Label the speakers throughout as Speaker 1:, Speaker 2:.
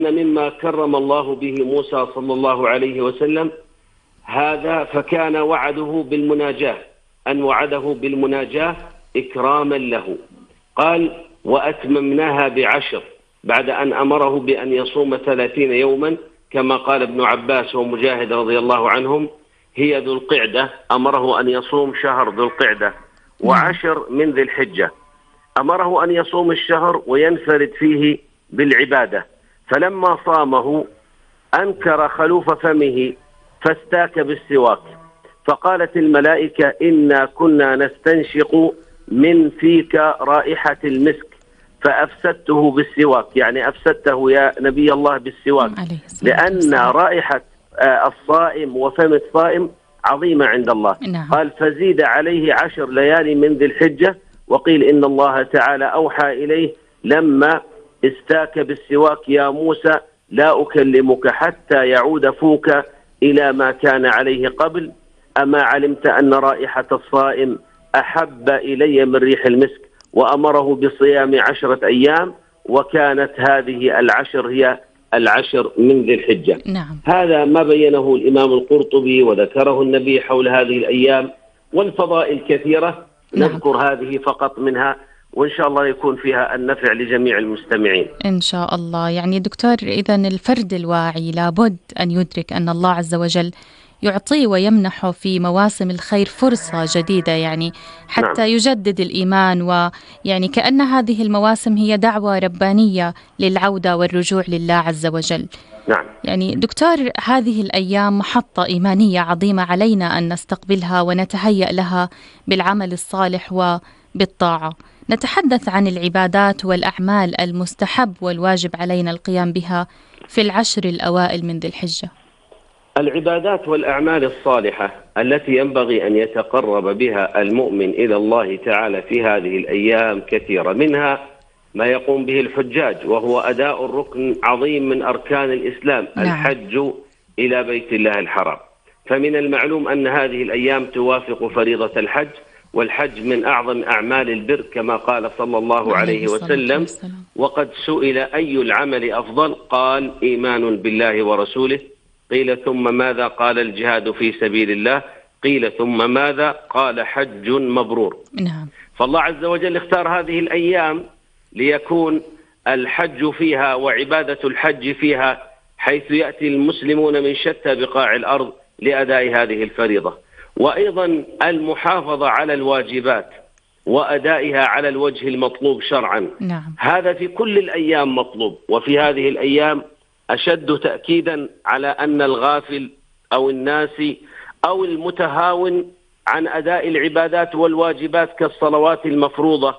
Speaker 1: مما كرم الله به موسى صلى الله عليه وسلم هذا، فكان وعده بالمناجاة، أن وعده بالمناجاة إكراما له. قال: وأتممناها ب10، بعد أن أمره بأن يصوم 30 يوما كما قال ابن عباس ومجاهد رضي الله عنهم، هي ذو القعدة، أمره أن يصوم شهر ذو القعدة، و10 من ذي الحجة. أمره أن يصوم الشهر وينفرد فيه بالعبادة، فلما صامه أنكر خلوف فمه فاستاك بالسواك، فقالت الملائكة: إنا كنا نستنشق من فيك رائحة المسك فأفسدته بالسواك، يعني أفسدته يا نبي الله بالسواك، لأن رائحة الصائم وفم الصائم عظيمة عند الله. قال: فزيد عليه 10 ليالي من ذي الحجة. وقيل إن الله تعالى أوحى إليه لما استاك بالسواك: يا موسى لا أكلمك حتى يعود فوك إلى ما كان عليه قبل، أما علمت أن رائحة الصائم أحب إلي من ريح المسك، وأمره بصيام 10 أيام، وكانت هذه 10 هي 10 من ذي الحجة. هذا ما بينه الإمام القرطبي وذكره النبي حول هذه الأيام، والفضائل كثيرة، نذكر هذه فقط منها، وإن شاء الله يكون فيها النفع لجميع المستمعين
Speaker 2: إن شاء الله. يعني دكتور، إذن الفرد الواعي لابد أن يدرك أن الله عز وجل يعطيه ويمنحه في مواسم الخير فرصة جديدة، يعني حتى يجدد الإيمان، ويعني كأن هذه المواسم هي دعوة ربانية للعودة والرجوع لله عز وجل. يعني دكتور، هذه الأيام محطة إيمانية عظيمة علينا أن نستقبلها ونتهيأ لها بالعمل الصالح وبالطاعة. نتحدث عن العبادات والأعمال المستحب والواجب علينا القيام بها في 10 الأوائل من ذي الحجة.
Speaker 1: العبادات والأعمال الصالحة التي ينبغي أن يتقرب بها المؤمن إلى الله تعالى في هذه الأيام كثيرة، منها ما يقوم به الحجاج، وهو أداء الركن عظيم من أركان الإسلام، الحج إلى بيت الله الحرام. فمن المعلوم أن هذه الأيام توافق فريضة الحج، والحج من أعظم أعمال البر كما قال صلى الله عليه وسلم: وقد سئل أي العمل أفضل؟ قال: إيمان بالله ورسوله. قيل: ثم ماذا؟ قال: الجهاد في سبيل الله. قيل: ثم ماذا؟ قال: حج مبرور. فالله عز وجل اختار هذه الأيام ليكون الحج فيها وعبادة الحج فيها، حيث يأتي المسلمون من شتى بقاع الأرض لأداء هذه الفريضة، وأيضا المحافظة على الواجبات وأدائها على الوجه المطلوب شرعا. هذا في كل الأيام مطلوب، وفي هذه الأيام أشد تأكيدا على أن الغافل أو الناسي أو المتهاون عن أداء العبادات والواجبات كالصلوات المفروضة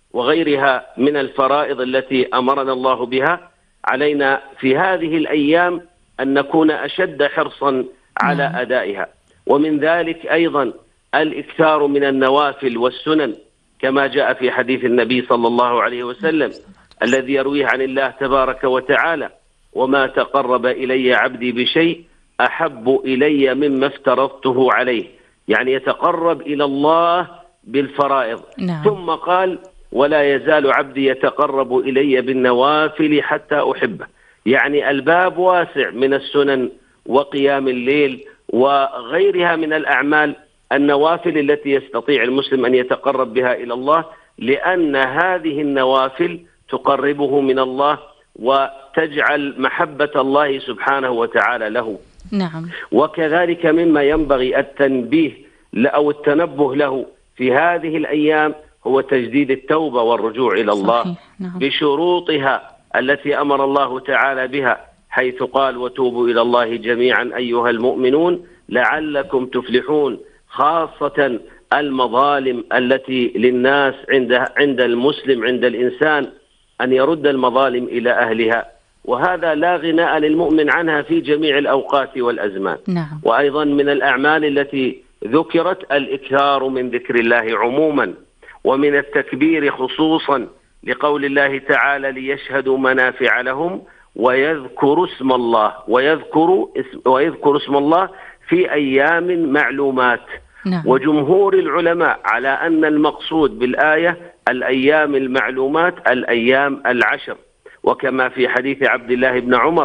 Speaker 1: وغيرها من الفرائض التي أمرنا الله بها، علينا في هذه الأيام أن نكون أشد حرصا على أدائها. ومن ذلك أيضا الإكثار من النوافل والسنن، كما جاء في حديث النبي صلى الله عليه وسلم الذي يرويه عن الله تبارك وتعالى: وما تقرب إلي عبدي بشيء أحب إلي مما افترضته عليه، يعني يتقرب إلى الله بالفرائض. ثم قال: ولا يزال عبدي يتقرب إلي بالنوافل حتى أحبه، يعني الباب واسع من السنن وقيام الليل وغيرها من الأعمال النوافل التي يستطيع المسلم أن يتقرب بها إلى الله، لأن هذه النوافل تقربه من الله وتجعل محبة الله سبحانه وتعالى له. وكذلك مما ينبغي التنبيه أو التنبه له في هذه الأيام هو تجديد التوبة والرجوع إلى الله بشروطها التي أمر الله تعالى بها، حيث قال: وتوبوا إلى الله جميعا أيها المؤمنون لعلكم تفلحون، خاصة المظالم التي للناس عند المسلم، عند الإنسان، أن يرد المظالم إلى أهلها، وهذا لا غناء للمؤمن عنها في جميع الأوقات والأزمان. وأيضا من الأعمال التي ذكرت الإكثار من ذكر الله عموما، ومن التكبير خصوصا، لقول الله تعالى: ليشهدوا منافع لهم ويذكروا اسم الله في أيام معلومات. وجمهور العلماء على أن المقصود بالآية الأيام المعلومات، الأيام 10. وكما في حديث عبد الله بن عمر